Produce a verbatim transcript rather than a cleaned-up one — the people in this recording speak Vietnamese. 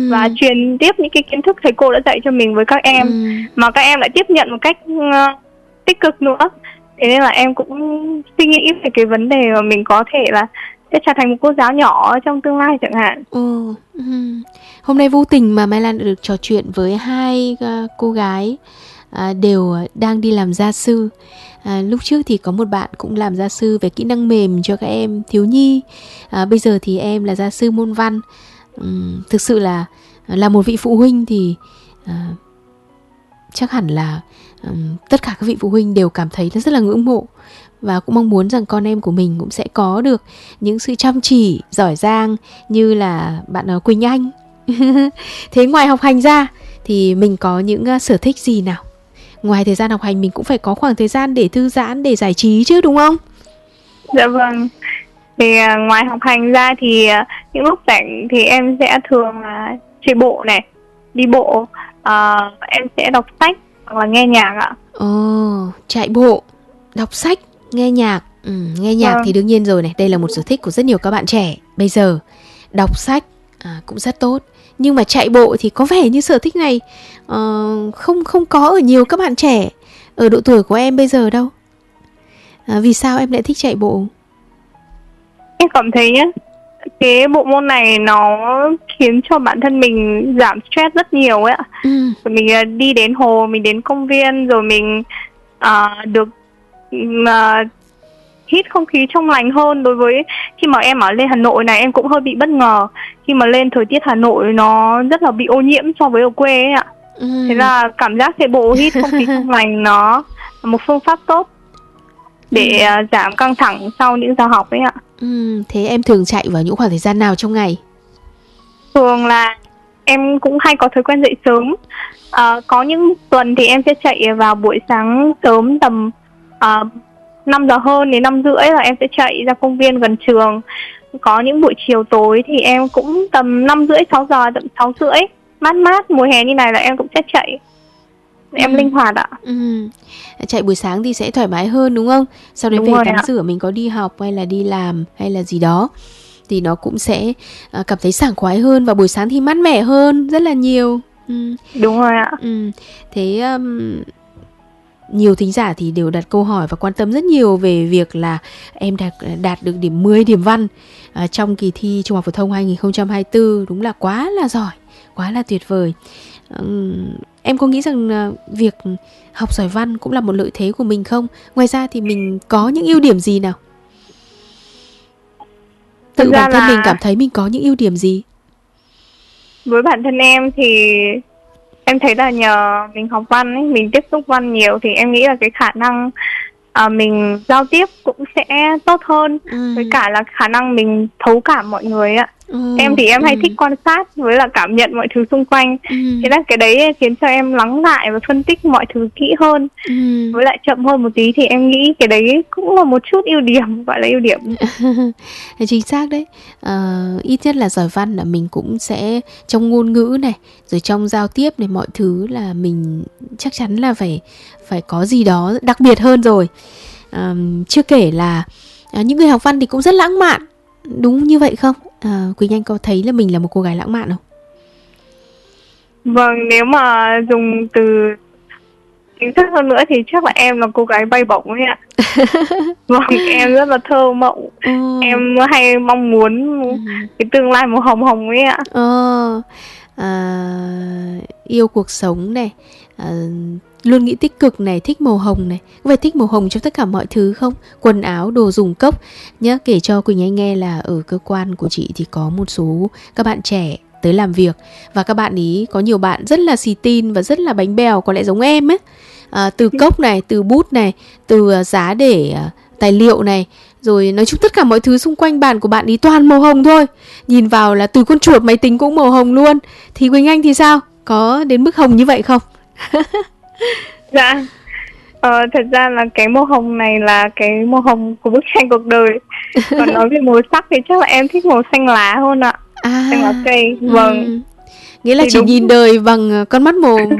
và truyền tiếp những cái kiến thức thầy cô đã dạy cho mình với các em, Ừ. mà các em lại tiếp nhận một cách uh, tích cực nữa. Thế nên là em cũng suy nghĩ về cái vấn đề mà mình có thể là sẽ trở thành một cô giáo nhỏ trong tương lai chẳng hạn. Ừ. Ừ. Hôm nay vô tình mà Mai Lan đã được trò chuyện với hai uh, cô gái uh, đều đang đi làm gia sư. À, lúc trước thì có một bạn cũng làm gia sư về kỹ năng mềm cho các em thiếu nhi. À, bây giờ thì em là gia sư môn văn. Uhm, thực sự là là một vị phụ huynh thì uh, chắc hẳn là um, tất cả các vị phụ huynh đều cảm thấy rất là ngưỡng mộ và cũng mong muốn rằng con em của mình cũng sẽ có được những sự chăm chỉ, giỏi giang như là bạn uh, Quỳnh Anh. Thế ngoài học hành ra thì mình có những uh, sở thích gì nào? Ngoài thời gian học hành mình cũng phải có khoảng thời gian để thư giãn, để giải trí chứ, đúng không? Dạ vâng. Thì uh, ngoài học hành ra thì uh, những lúc rảnh thì em sẽ thường là uh, chạy bộ này, đi bộ, uh, em sẽ đọc sách hoặc là nghe nhạc ạ. Ồ, chạy bộ, đọc sách, nghe nhạc. Ừ, nghe nhạc Vâng. thì đương nhiên rồi này, đây là một sở thích của rất nhiều các bạn trẻ bây giờ. Đọc sách à, cũng rất tốt. Nhưng mà chạy bộ thì có vẻ như sở thích này uh, không không có ở nhiều các bạn trẻ ở độ tuổi của em bây giờ đâu. À, vì sao em lại thích chạy bộ? Em cảm thấy nhá, cái bộ môn này nó khiến cho bản thân mình giảm stress rất nhiều ấy ạ. Ừ. Rồi mình uh, đi đến hồ, mình đến công viên, rồi mình uh, được uh, hít không khí trong lành hơn. Đối với khi mà em ở lên Hà Nội này, em cũng hơi bị bất ngờ khi mà lên thời tiết Hà Nội nó rất là bị ô nhiễm so với ở quê ấy ạ. Ừ. Thế là cảm giác chạy bộ hít không khí trong lành nó là một phương pháp tốt để Ừ. uh, giảm căng thẳng sau những giờ học ấy ạ. Ừ. Thế em thường chạy vào những khoảng thời gian nào trong ngày? Thường là em cũng hay có thói quen dậy sớm. À, có những tuần thì em sẽ chạy vào buổi sáng sớm tầm uh, năm giờ hơn đến năm rưỡi là em sẽ chạy ra công viên gần trường. Có những buổi chiều tối thì em cũng tầm năm rưỡi sáu giờ, tầm sáu rưỡi mát mát mùa hè như này là em cũng sẽ chạy. Em Ừ. linh hoạt ạ. Ừ. Chạy buổi sáng thì sẽ thoải mái hơn đúng không? Sau đấy Đúng về rồi tắm ạ. rửa, mình có đi học hay là đi làm hay là gì đó thì nó cũng sẽ uh, cảm thấy sảng khoái hơn. Và buổi sáng thì mát mẻ hơn rất là nhiều. Ừ. Đúng rồi ạ. Ừ. Thế um, nhiều thính giả thì đều đặt câu hỏi và quan tâm rất nhiều về việc là em đạt, đạt được điểm mười điểm văn uh, trong kỳ thi Trung học phổ thông hai không hai tư. Đúng là quá là giỏi, quá là tuyệt vời. um, Em có nghĩ rằng uh, việc học giỏi văn cũng là một lợi thế của mình không? Ngoài ra thì mình có những ưu điểm gì nào? Tự Thực ra bản thân là mình cảm thấy mình có những ưu điểm gì? với bản thân em thì em thấy là nhờ mình học văn ấy, mình tiếp xúc văn nhiều thì em nghĩ là cái khả năng à, mình giao tiếp cũng sẽ tốt hơn. Ừ. Với cả là khả năng mình thấu cảm mọi người ạ. Ừ. Em thì em hay Ừ. thích quan sát với là cảm nhận mọi thứ xung quanh. Ừ. Thế là cái đấy khiến cho em lắng lại và phân tích mọi thứ kỹ hơn. Ừ. Với lại chậm hơn một tí thì em nghĩ cái đấy cũng là một chút ưu điểm, gọi là ưu điểm. Chính xác đấy. À, ít nhất là giỏi văn là mình cũng sẽ trong ngôn ngữ này, rồi trong giao tiếp này, mọi thứ là mình chắc chắn là phải phải có gì đó đặc biệt hơn rồi. À, chưa kể là à, những người học văn thì cũng rất lãng mạn, đúng như vậy không? À, Quỳnh Anh có thấy là mình là một cô gái lãng mạn không? Vâng, nếu mà dùng từ chính xác hơn nữa thì chắc là em là cô gái bay bổng ấy ạ. Vâng, em rất là thơ mộng. Ừ. Em hay mong muốn Ừ. cái tương lai màu hồng hồng ấy ạ. Ờ, à, yêu cuộc sống này, à, luôn nghĩ tích cực này, thích màu hồng này. Có phải thích màu hồng trong tất cả mọi thứ không? Quần áo, đồ dùng cốc nhá. Kể cho Quỳnh Anh nghe là ở cơ quan của chị thì có một số các bạn trẻ tới làm việc. Và các bạn ý, có nhiều bạn rất là xì tin và rất là bánh bèo, có lẽ giống em ấy. À, từ cốc này, từ bút này, từ uh, giá để uh, tài liệu này, rồi nói chung tất cả mọi thứ xung quanh bàn của bạn ý toàn màu hồng thôi. Nhìn vào là từ con chuột máy tính cũng màu hồng luôn. Thì Quỳnh Anh thì sao? Có đến mức hồng như vậy không? Dạ, ờ, thật ra là cái màu hồng này là cái màu hồng của bức tranh cuộc đời. Còn nói về màu sắc thì chắc là em thích màu xanh lá hơn ạ. À, Xanh lá cây, vâng. Ừ. Nghĩa là Thì chỉ đúng. nhìn đời bằng con mắt màu